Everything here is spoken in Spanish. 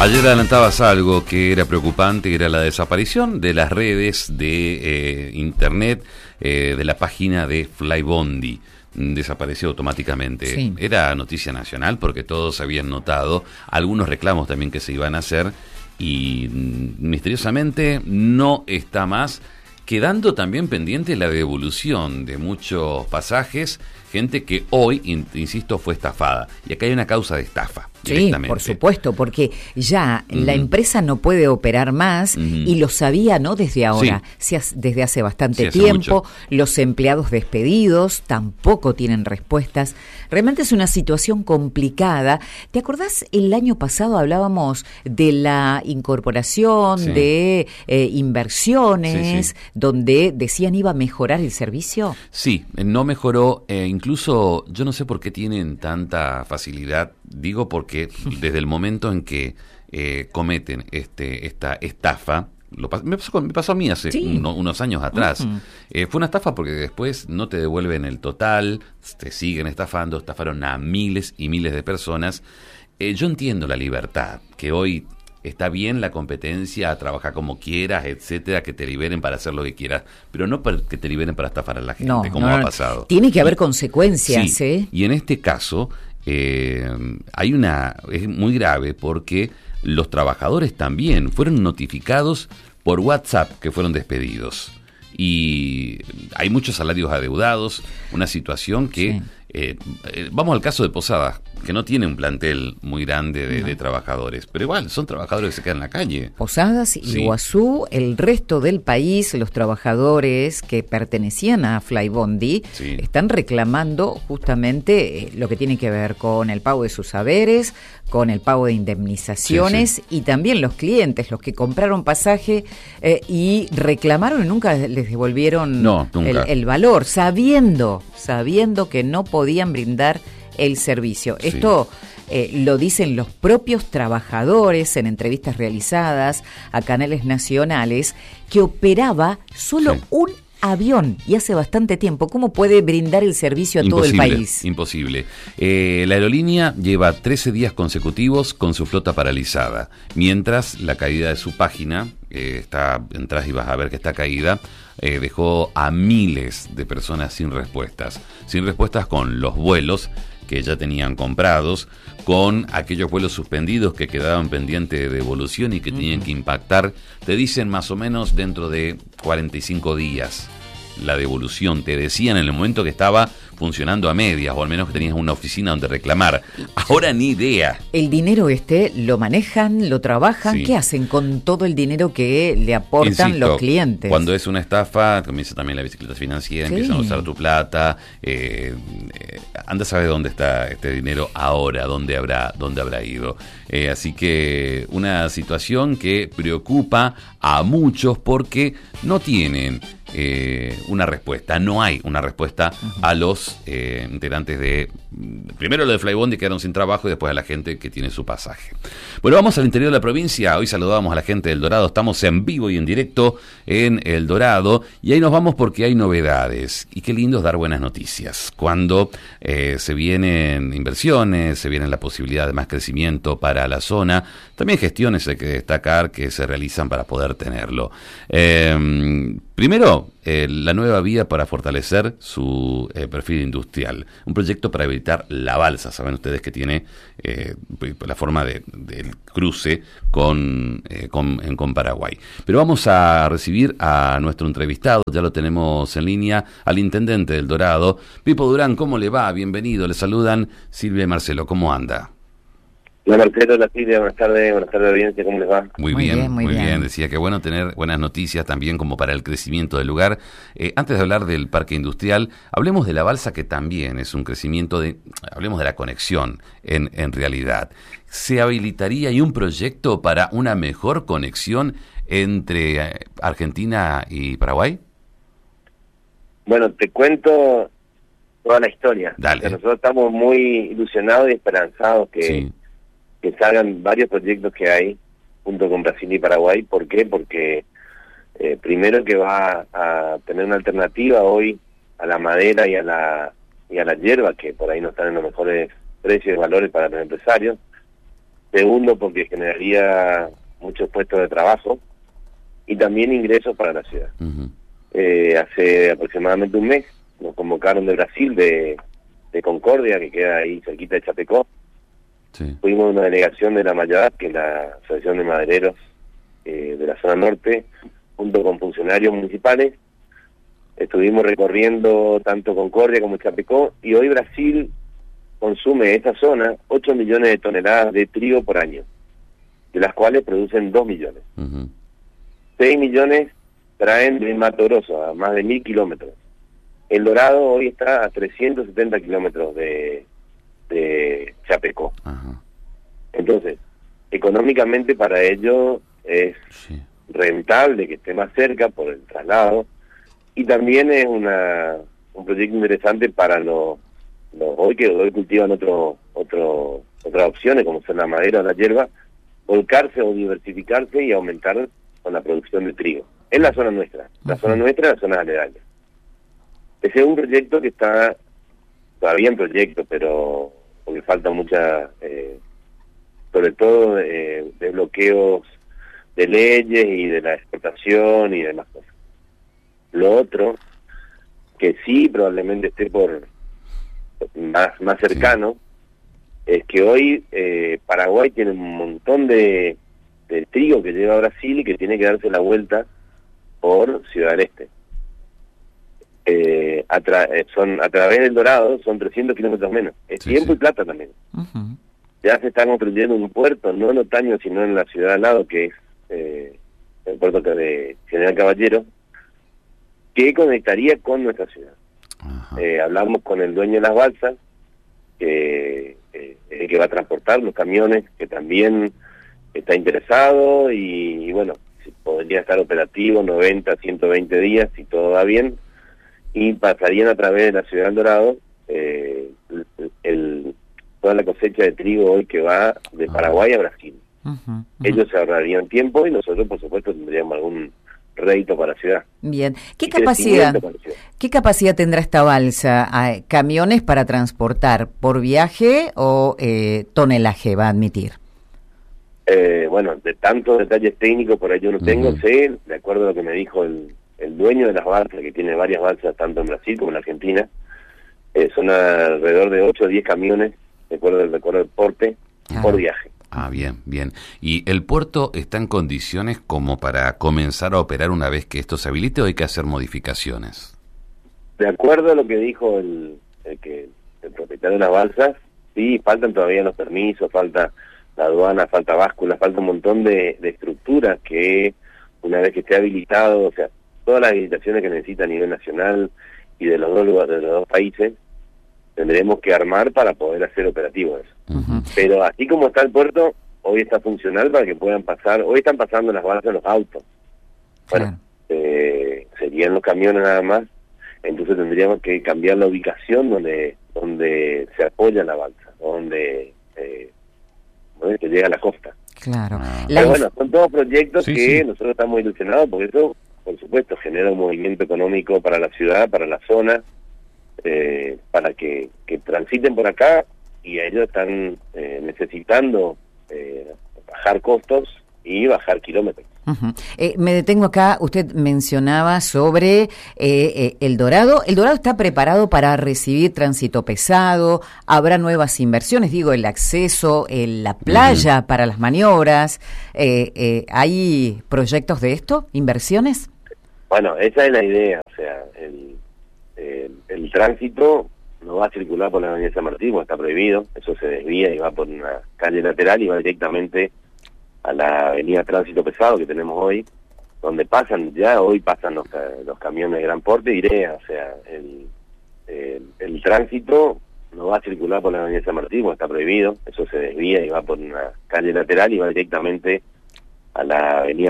Ayer adelantabas algo que era preocupante, que era la desaparición de las redes de internet, de la página de Flybondi. Desapareció automáticamente. Sí. Era noticia nacional porque todos habían notado algunos reclamos también que se iban a hacer y misteriosamente no está más, quedando también pendiente la devolución de muchos pasajes, gente que hoy, insisto, fue estafada. Y acá hay una causa de estafa. Sí, por supuesto, porque ya la empresa no puede operar más y lo sabía no desde ahora, desde hace bastante tiempo. Mucho. Los empleados despedidos tampoco tienen respuestas. Realmente es una situación complicada. ¿Te acordás? El año pasado hablábamos de la incorporación de inversiones, donde decían iba a mejorar el servicio. Sí, no mejoró, incluso yo no sé por qué tienen tanta facilidad, digo porque desde el momento en que cometen esta estafa, me pasó a mí hace unos años atrás, fue una estafa porque después no te devuelven el total, te siguen estafando, estafaron a miles y miles de personas. Yo entiendo la libertad, que hoy está bien la competencia, trabaja como quieras, etcétera, que te liberen para hacer lo que quieras, pero no para que te liberen para estafar a la gente, como ha pasado. Tiene que haber consecuencias, Y en este caso es muy grave porque los trabajadores también fueron notificados por WhatsApp que fueron despedidos. Y hay muchos salarios adeudados, una situación que... vamos al caso de Posadas, que no tiene un plantel muy grande de trabajadores, pero igual son trabajadores que se quedan en la calle. Posadas, Iguazú, el resto del país, los trabajadores que pertenecían a Flybondi están reclamando justamente lo que tiene que ver con el pago de sus saberes, con el pago de indemnizaciones y también los clientes, los que compraron pasaje y reclamaron y nunca les devolvieron el valor, sabiendo que no podían brindar el servicio. Esto lo dicen los propios trabajadores en entrevistas realizadas a canales nacionales, que operaba solo un avión y hace bastante tiempo. ¿Cómo puede brindar el servicio a todo el país? Imposible. La aerolínea lleva 13 días consecutivos con su flota paralizada, mientras la caída de su página, entras y vas a ver que está caída, dejó a miles de personas sin respuestas con los vuelos que ya tenían comprados, con aquellos vuelos suspendidos que quedaban pendientes de devolución y que tenían que impactar, te dicen más o menos dentro de 45 días la devolución, te decían en el momento que estaba funcionando a medias, o al menos que tenías una oficina donde reclamar. Ahora ni idea. El dinero lo manejan, lo trabajan, ¿qué hacen con todo el dinero que le aportan los clientes? Cuando es una estafa, comienza también la bicicleta financiera, empiezan a usar tu plata, anda a saber dónde está este dinero ahora, dónde habrá ido. Así que una situación que preocupa a muchos porque no tienen una respuesta, no hay una respuesta a los integrantes de, primero lo de Flybondi, que quedaron sin trabajo, y después a la gente que tiene su pasaje. Bueno, vamos al interior de la provincia. Hoy saludamos a la gente del Dorado, estamos en vivo y en directo en El Dorado, y ahí nos vamos porque hay novedades, y qué lindo es dar buenas noticias cuando se vienen inversiones, se viene la posibilidad de más crecimiento para la zona, también gestiones hay que destacar que se realizan para poder tenerlo. Primero, la nueva vía para fortalecer su perfil industrial, un proyecto para evitar la balsa. Saben ustedes que tiene la forma del cruce con Paraguay. Pero vamos a recibir a nuestro entrevistado, ya lo tenemos en línea, al intendente del Dorado, Pipo Durán. ¿Cómo le va? Bienvenido, le saludan Silvia y Marcelo, ¿cómo anda? Hola Marcelo, hola Silvia, buenas tardes audiencia, ¿cómo les va? Muy bien. Decía que bueno tener buenas noticias también como para el crecimiento del lugar. Antes de hablar del parque industrial, hablemos de la balsa, que también es un crecimiento hablemos de la conexión en realidad. ¿Se habilitaría ahí un proyecto para una mejor conexión entre Argentina y Paraguay? Bueno, te cuento toda la historia. Dale. O sea, nosotros estamos muy ilusionados y esperanzados que salgan varios proyectos que hay junto con Brasil y Paraguay. ¿Por qué? Porque primero que va a tener una alternativa hoy a la madera y a la hierba, que por ahí no están en los mejores precios y valores para los empresarios. Segundo, porque generaría muchos puestos de trabajo y también ingresos para la ciudad. Hace aproximadamente un mes nos convocaron de Brasil, de Concordia, que queda ahí cerquita de Chapecó. Sí. Fuimos una delegación de la Mayadap, que es la Asociación de Madereros de la zona norte, junto con funcionarios municipales. Estuvimos recorriendo tanto Concordia como Chapecó, y hoy Brasil consume esta zona 8 millones de toneladas de trigo por año, de las cuales producen 2 millones. 6 millones traen de Mato Grosso, a más de 1000 kilómetros. El Dorado hoy está a 370 kilómetros de Chapecó. Entonces, económicamente para ellos es rentable que esté más cerca por el traslado, y también es un proyecto interesante para los hoy que hoy cultivan otras opciones, como son la madera o la hierba, volcarse o diversificarse y aumentar con la producción de trigo. Es la zona nuestra, la zona aledaña. Ese es un proyecto que está todavía en proyecto, pero porque falta mucha, sobre todo de bloqueos de leyes y de la exportación y demás cosas. Lo otro, que sí probablemente esté por más cercano, es que hoy Paraguay tiene un montón de trigo que llega a Brasil y que tiene que darse la vuelta por Ciudad del Este. A través del Dorado son 300 kilómetros menos. Es tiempo y plata también. Ya se está construyendo un puerto, no en Otaño, sino en la ciudad al lado, que es el puerto de General Caballero, que conectaría con nuestra ciudad. Hablamos con el dueño de las balsas, que va a transportar los camiones, que también está interesado, y bueno, podría estar operativo 90, 120 días, si todo va bien, y pasarían a través de la ciudad del Dorado toda la cosecha de trigo hoy que va de Paraguay a Brasil. Ellos se ahorrarían tiempo y nosotros, por supuesto, tendríamos algún rédito para la ciudad. Bien. ¿Qué capacidad tendrá esta balsa? ¿Camiones para transportar por viaje o tonelaje va a admitir? Bueno, de tantos detalles técnicos por ahí yo no tengo, sé, de acuerdo a lo que me dijo el dueño de las balsas, que tiene varias balsas tanto en Brasil como en Argentina, son alrededor de 8 o 10 camiones, de acuerdo del porte, por viaje. Bien. ¿Y el puerto está en condiciones como para comenzar a operar una vez que esto se habilite, o hay que hacer modificaciones? De acuerdo a lo que dijo el propietario de las balsas, sí, faltan todavía los permisos, falta la aduana, falta báscula, falta un montón de estructuras que una vez que esté habilitado, o sea, todas las habilitaciones que necesita a nivel nacional y de los dos países, tendremos que armar para poder hacer operativo eso. Pero así como está el puerto, hoy está funcional para que puedan pasar, hoy están pasando las balsas los autos. Bueno, serían los camiones nada más, entonces tendríamos que cambiar la ubicación donde se apoya la balsa, donde se llega a la costa. Claro. Pero bueno, son todos proyectos que nosotros estamos ilusionados, porque eso, por supuesto, genera un movimiento económico para la ciudad, para la zona, para que transiten por acá, y ellos están necesitando bajar costos y bajar kilómetros. Me detengo acá, usted mencionaba sobre el Dorado. ¿El Dorado está preparado para recibir tránsito pesado? ¿Habrá nuevas inversiones? Digo, el acceso, la playa para las maniobras. ¿Hay proyectos de esto? ¿Inversiones? Bueno, esa es la idea. O sea, el tránsito no va a circular por la avenida San Martín, porque está prohibido. Eso se desvía y va por una calle lateral y va directamente a la avenida Tránsito Pesado que tenemos hoy, donde hoy pasan los camiones de gran porte, o sea, el tránsito no va a circular por la avenida San Martín, porque está prohibido. Eso se desvía y va por una calle lateral y va directamente a la avenida